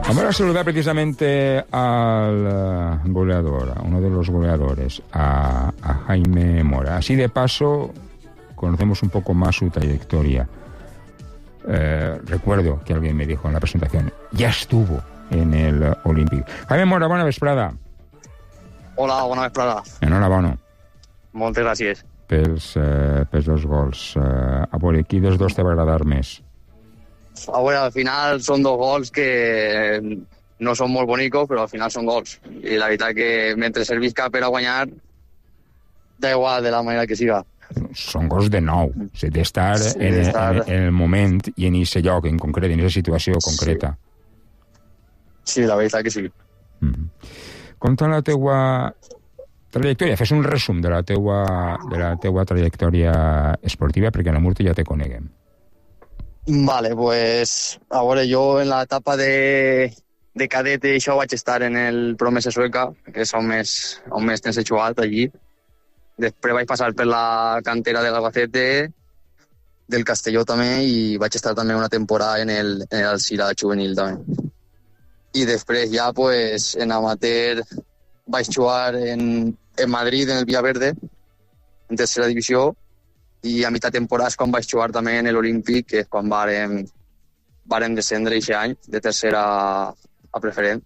Vamos a saludar precisamente al goleador, a uno de los goleadores, a Jaime Mora. Así de paso, conocemos un poco más su trayectoria. Recuerdo que alguien me dijo en la presentación, ya estuvo en el Olímpic. Jaime Mora, bona vesprada. Hola, bona vesprada. Enhorabona. Moltes gràcies. Pels dos gols. A veure, qui dels dos te va agradar més? A veure, al final són dos gols que no són molt bonicos, però al final són gols. I la veritat que mentre servisca per a guanyar, da igual de la manera que siga. Són gols de nou. S'ha d'estar en el moment i en aquest lloc en concret, en aquesta situació concreta. Sí, la veritat que sí. Conta la teua trajectòria. Fes un resum de la teua trajectòria esportiva, perquè en la Murta ja te coneguem. Vale, pues a veure, jo en l'etapa de cadet i això vaig estar en el Promesa Sueca, que és on més temps he jugat allí. Després vaig passar per la cantera de l'Albacete, del Castelló també, i vaig estar també una temporada en el Alcira juvenil també. I després ja, pues, en amateur vaig jugar en Madrid, en el Villaverde, en tercera divisió, i a mitja temporada és quan vaig jugar també en l'Olímpic, que és quan vàrem descendre aquest any, de tercera a preferent.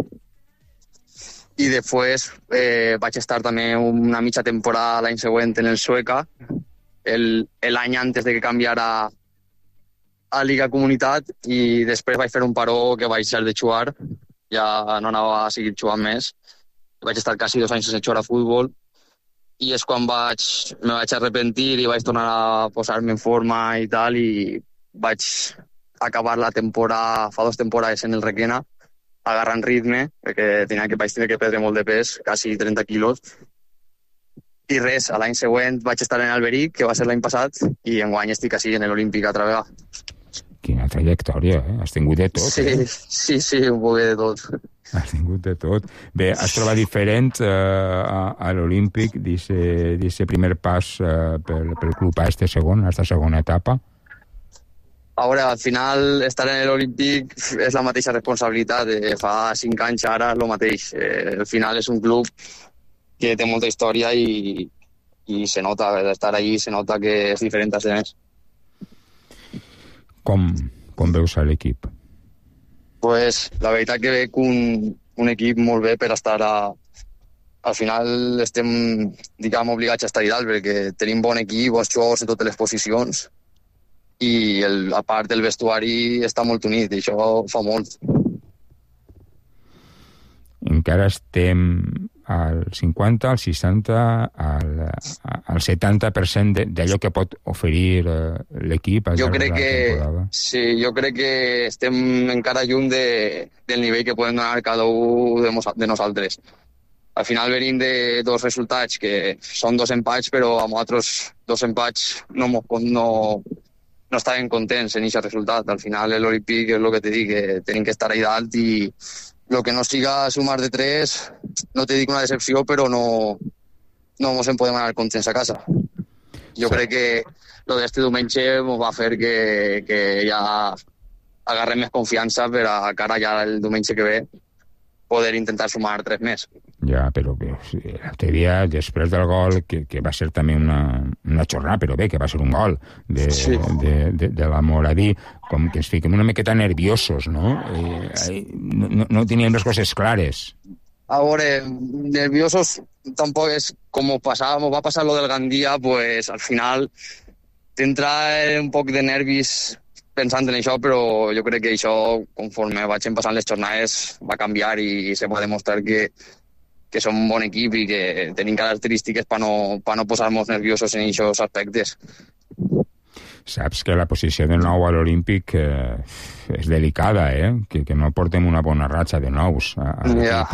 I després vaig estar també una mitja temporada l'any següent en el Sueca, l'any antes de que canviara a Liga Comunitat, i després vaig fer un paró que vaig deixar de jugar, ja no anava a seguir jugant més. Vaig estar quasi 2 anys sense jugar a futbol, i és quan me vaig arrepentir i vaig tornar a posar-me en forma i tal, i vaig acabar la temporada, fa 2 temporades en el Requena, agarrant ritme, perquè vaig tenir que perdre molt de pes, quasi 30 quilos. I res, l'any següent vaig estar en Alberic, que va ser l'any passat, i enguany estic així en l'Olímpic altra vegada. Quina trajectòria, eh? Has tingut de tot, Sí, un poc de tot. Has tingut de tot. Bé, has trobat diferent a l'Olímpic d'aquest primer pas pel club a aquesta segona etapa? A veure, al final, estar en l'Olímpic és la mateixa responsabilitat. Fa 5 anys ara és el mateix. Al final és un club que té molta història i se nota, d'estar allí se nota que és diferent als demés. Com veus a l'equip? Pues la veritat que veig un equip molt bé per estar al final estem, diguem, obligats a estar-hi dalt, perquè tenim bon equip, bons jugadors en totes les posicions, i a part del vestuari està molt unit, i això fa molt. Encara estem al 50, al 60, al 70% d'allò que pot oferir l'equip al llarg de la temporada. Sí, jo crec que estem encara lluny del nivell que podem donar cada un de nosaltres. Al final venim de 2 resultats que són 2 empats, però amb altres 2 empats no estàvem contents en aquest resultat. Al final l'Olímpic és el que te dic, que tenim que estar allà dalt, i el que no siga sumar de 3, no te dic una decepció, però no ens en podem anar contents a casa. Jo crec que el d'este diumenge ens va fer que ja agarrem més confiança per a cara ja el diumenge que ve poder intentar sumar 3 més. Ja, però l'altre dia, després del gol, que va ser també una xorrada, però bé, que va ser un gol de la Moradí, com que ens fiquem una miqueta nerviosos, no? No teníem les coses clares. A veure, nerviosos tampoc és com va passar lo del Gandia, pues al final t'entra un poc de nervis pensant en això, però jo crec que això, conforme vaig passant les jornades, va canviar i se va demostrar que som un bon equip i que tenim característiques per no posar-nos nerviosos en aquests aspectes. Saps que la posició de nou a l'Olímpic és delicada, que no portem una bona ratxa de nous. Ja.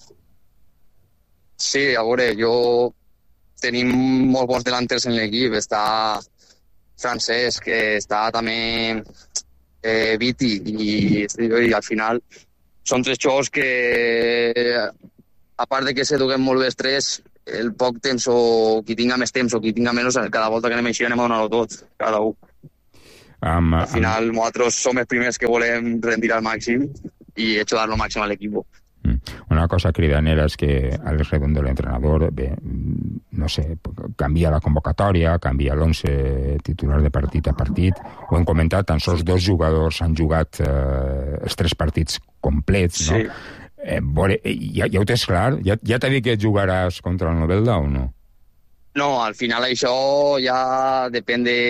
Sí, a veure, tenim molt bons delanters en l'equip. Està Francesc, està també Viti, i al final són 3 jugadors que, a part de que se duguem molt bé els 3, el poc temps, o qui tinga més temps o qui tinga menys, cada volta que anem així anem a donar-ho tot, cada un. Al final nosaltres som els primers que volem rendir al màxim, y he hecho dar lo máximo al equipo. Una cosa cridanera és que Alex Redondo, l'entrenador, bé, no sé, canvia la convocatòria, canvia l'11 titular de partit a partit. Ho hem comentat, tan sols 2 jugadors han jugat els 3 partits complets, no? Sí. Ja ho tens clar? Ja t'ha dit que jugaràs contra el Novelda o no? No, al final això ja depèn de...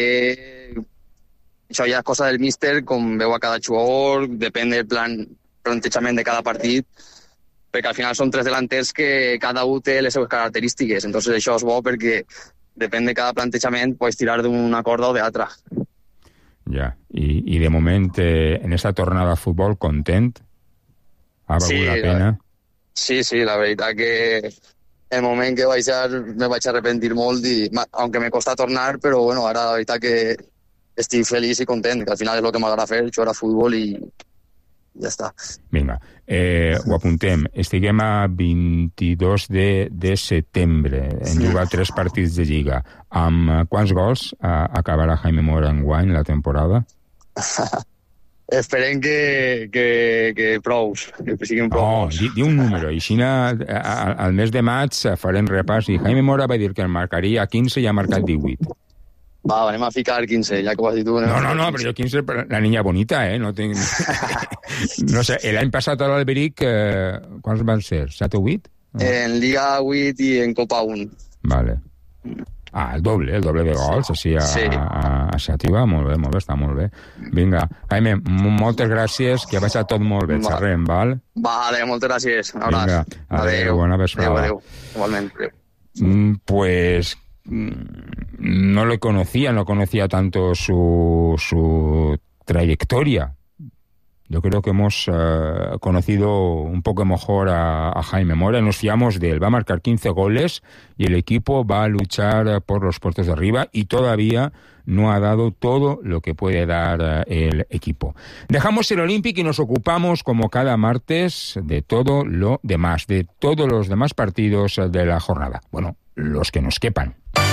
Això ja és cosa del míster, com veu a cada jugador, depèn del plantejament de cada partit, perquè al final són 3 delanters que cada un té les seves característiques. Entonces això és bo perquè depèn de cada plantejament, pots tirar d'una corda o d'altra. Ja, i de moment, en esta tornada a futbol, content? Ha valgut la pena? Sí, la veritat que el moment que vaig me vaig arrepentir molt, aunque me costa tornar, però bueno, ara la veritat que estic feliç i content, que al final és el que m'agrada fer, jugar a futbol i ja està. Vinga, ho apuntem. Estiguem a 22 de setembre. Hem jugat 3 partits de Lliga. Amb quants gols acabarà Jaime Mora enguany la temporada? Esperem que prous, que siguin prou. Di un número. I així al mes de maig farem repàs. I Jaime Mora va dir que en marcaria 15 i ha marcat 18. Va, anem a ficar 15, ja que ho has dit tu. No, però jo 15, la niña bonita, no tinc... No sé, l'any passat a l'Alberic, quants van ser? 7 o 8? En Liga 8 i en Copa 1. Vale. El doble de gols, així a Xàtiva, molt bé, està molt bé. Vinga, Jaime, moltes gràcies, que vagi tot molt bé, xerrem, val? Vale, moltes gràcies. Vinga, adéu, bona vesprada. Adéu, igualment. Pues... no lo conocía, no conocía tanto su trayectoria. Yo creo que hemos conocido un poco mejor a Jaime Mora. Nos fiamos de él. Va a marcar 15 goles y el equipo va a luchar por los puestos de arriba y todavía no ha dado todo lo que puede dar el equipo. Dejamos el Olympic y nos ocupamos, como cada martes, de todo lo demás, de todos los demás partidos de la jornada. Bueno, los que nos quepan.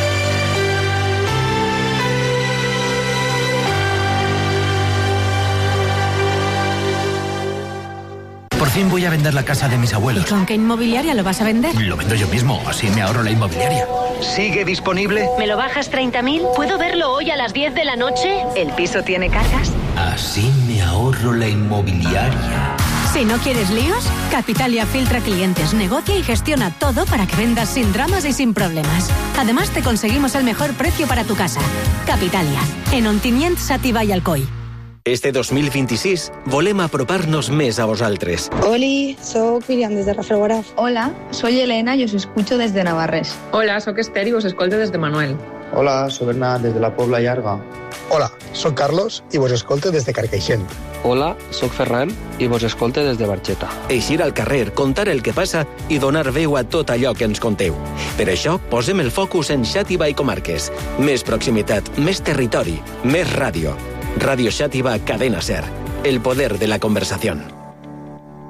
Por fin voy a vender la casa de mis abuelos. ¿Y con qué inmobiliaria lo vas a vender? Lo vendo yo mismo, así me ahorro la inmobiliaria. ¿Sigue disponible? ¿Me lo bajas 30.000? ¿Puedo verlo hoy a las 10 de la noche? ¿El piso tiene cargas? Así me ahorro la inmobiliaria. Si no quieres líos, Capitalia filtra clientes, negocia y gestiona todo para que vendas sin dramas y sin problemas. Además, te conseguimos el mejor precio para tu casa. Capitalia, en Ontinyent, Xàtiva i Alcoi. Este 2026 volem apropar-nos més a vosaltres. Oli, soc Miriam des de Rafelguaraf. Hola, soy Elena y os escucho desde Navarrés. Hola, soc Esther y vos escolto desde Manuel. Hola, soc Bernat des de la Pobla Llarga. Hola, soc Carlos i vos escolte des de Carcaixent. Hola, soc Ferran i vos escolte des de Barxeta. Eixir al carrer, contar el que passa i donar veu a tot allò que ens conteu. Per això posem el focus en Xàtiva i comarques. Més proximitat, més territori, més ràdio. Radio Xàtiva Cadena Ser. El poder de la conversación.